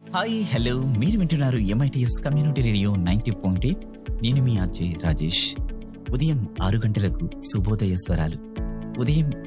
Hi hello మీరు వింటున్నారు MITS community radio 90.8. నేను మీ ఆర్జే రాజేష్. ఉదయం 6 గంటలకు శుభోదయ స్వరాలు, ఉదయం